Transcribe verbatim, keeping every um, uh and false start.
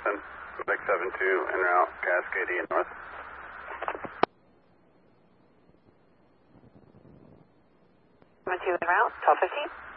Boston, Quebec seven two, en route, Cascade E North. seven two en route, twelve fifteen.